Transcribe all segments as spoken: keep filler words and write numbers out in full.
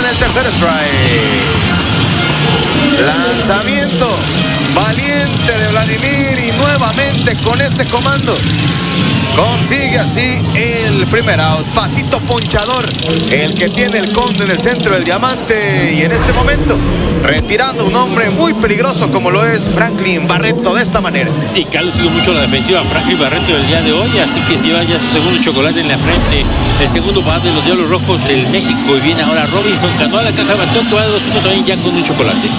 el tercer strike. Lanzamiento valiente de Vladimir y nuevamente con ese comando consigue así el primer out. Pasito ponchador el que tiene el Conde en el centro del diamante, y en este momento retirando un hombre muy peligroso como lo es Franklin Barreto de esta manera. Y que ha lucido mucho la defensiva Franklin Barreto el día de hoy, así que se lleva ya su segundo chocolate en la frente, el segundo bat de los Diablos Rojos del México. Y viene ahora Robinson Cano a la caja de bateo, que va de dos uno también ya con un chocolate.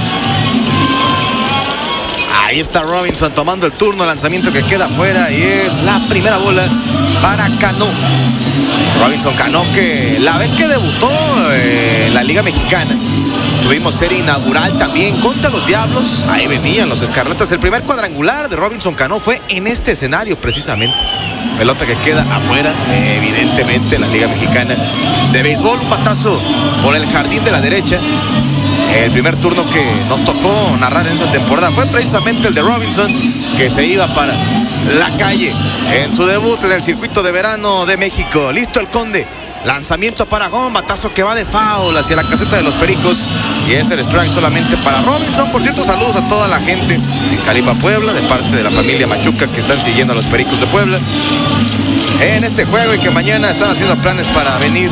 Ahí está Robinson tomando el turno, lanzamiento que queda fuera y es la primera bola para Cano. Robinson Cano, que la vez que debutó en la Liga Mexicana tuvimos serie inaugural también contra los Diablos. Ahí venían los Escarlatas. El primer cuadrangular de Robinson Cano fue en este escenario precisamente. Pelota que queda afuera, evidentemente, en la Liga Mexicana de béisbol. Un batazo por el jardín de la derecha. El primer turno que nos tocó narrar en esa temporada fue precisamente el de Robinson, que se iba para la calle en su debut en el circuito de verano de México. Listo el Conde. Lanzamiento para home, batazo que va de foul hacia la caseta de los Pericos. Y es el strike solamente para Robinson. Por cierto, saludos a toda la gente en Calipa, Puebla, de parte de la familia Machuca, que están siguiendo a los Pericos de Puebla en este juego, y que mañana están haciendo planes para venir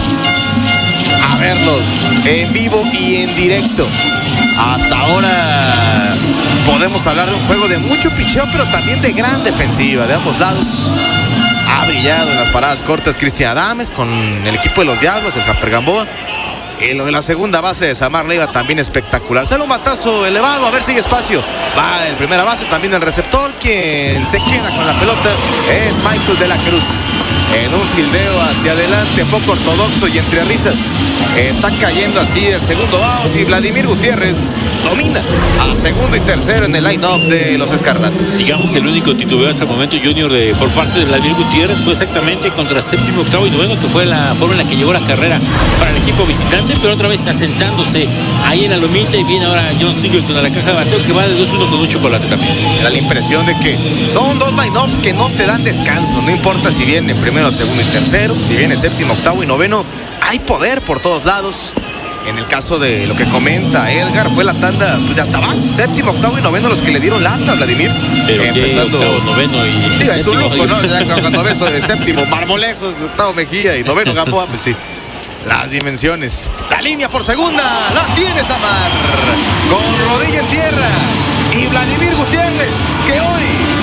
a verlos en vivo y en directo. Hasta ahora podemos hablar de un juego de mucho picheo, pero también de gran defensiva de ambos lados. Ha brillado en las paradas cortas Cristian Adames con el equipo de los Diablos, el Jamper Gamboa. Y lo de la segunda base de Samar Leiva también espectacular. Sale un batazo elevado, a ver si hay espacio. Va en primera base también el receptor. Quien se queda con la pelota es Michael de la Cruz. En un fildeo hacia adelante, poco ortodoxo y entre risas. Está cayendo así el segundo out y Vladimir Gutiérrez domina a segundo y tercero en el line-up de los Escarlatas. Digamos que el único titubeo hasta el momento, Junior, de, por parte de Vladimir Gutiérrez, fue exactamente contra séptimo, octavo y noveno, que fue la forma en la que llegó la carrera para el equipo visitante, pero otra vez asentándose ahí en la lomita. Y viene ahora John Singleton a la caja de bateo, que va de dos uno con un chocolate también. Me da la impresión de que son dos line-ups que no te dan descanso, no importa si viene primero, segundo y tercero, si viene séptimo, octavo y noveno, hay poder por todos lados. En el caso de lo que comenta Edgar, fue la tanda pues de hasta abajo, séptimo, octavo y noveno los que le dieron lata a Vladimir. Pero empezando octavo, noveno y sí, séptimo, es un lujo, ¿no? Ya cuando ves el séptimo Marmolejos, octavo Mejía y noveno Gamboa, pues sí, las dimensiones. La línea por segunda la tiene Samar con rodilla en tierra, y Vladimir Gutiérrez, que hoy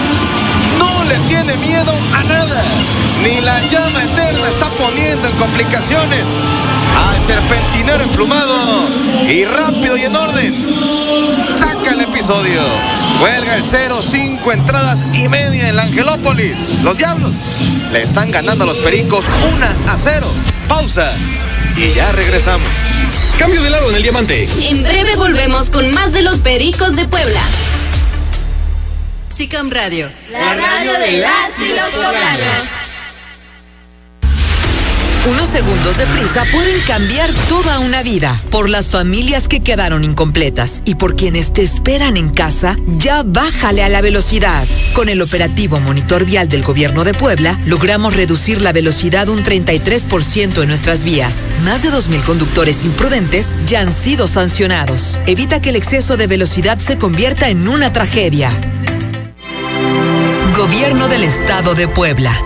no le tiene miedo a nada, ni la llama eterna está poniendo en complicaciones al serpentinero emplumado, y rápido y en orden saca el episodio. Cuelga el cero, cinco entradas y media en la Angelópolis. Los Diablos le están ganando a los Pericos uno a cero. Pausa y ya regresamos. Cambio de lado en el diamante. En breve volvemos con más de los Pericos de Puebla. SICAM Radio, la radio de las y los poblanos. Unos segundos de prisa pueden cambiar toda una vida. Por las familias que quedaron incompletas y por quienes te esperan en casa, ya bájale a la velocidad. Con el operativo Monitor Vial del Gobierno de Puebla, logramos reducir la velocidad un treinta y tres por ciento en nuestras vías. Más de dos mil conductores imprudentes ya han sido sancionados. Evita que el exceso de velocidad se convierta en una tragedia. Gobierno del Estado de Puebla.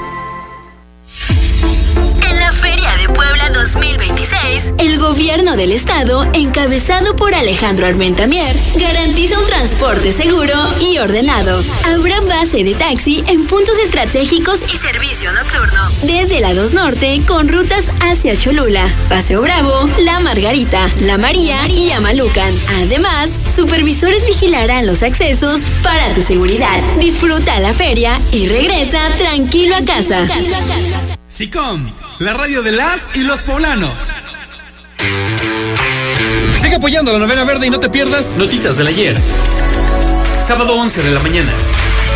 dos mil veintiséis, el gobierno del estado, encabezado por Alejandro Armenta Mier, garantiza un transporte seguro y ordenado. Habrá base de taxi en puntos estratégicos y servicio nocturno. Desde la dos Norte, con rutas hacia Cholula, Paseo Bravo, La Margarita, La María y Amalucan. Además, supervisores vigilarán los accesos para tu seguridad. Disfruta la feria y regresa tranquilo a casa. SICOM, la radio de las y los poblanos. Sigue apoyando la novena verde y no te pierdas Notitas del Ayer. Sábado once de la mañana.